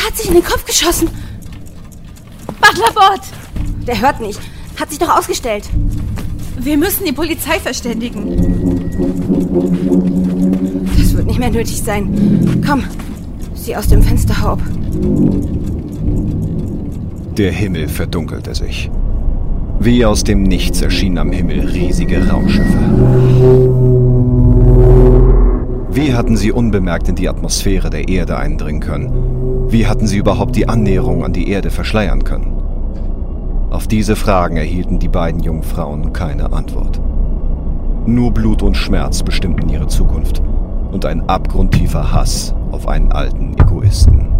Er hat sich in den Kopf geschossen. Butlerbot! Der hört nicht. Hat sich doch ausgestellt. Wir müssen die Polizei verständigen. Das wird nicht mehr nötig sein. Komm, sieh aus dem Fenster, Hope. Der Himmel verdunkelte sich. Wie aus dem Nichts erschienen am Himmel riesige Raumschiffe. Wie hatten sie unbemerkt in die Atmosphäre der Erde eindringen können? Wie hatten sie überhaupt die Annäherung an die Erde verschleiern können? Auf diese Fragen erhielten die beiden jungen Frauen keine Antwort. Nur Blut und Schmerz bestimmten ihre Zukunft und ein abgrundtiefer Hass auf einen alten Egoisten.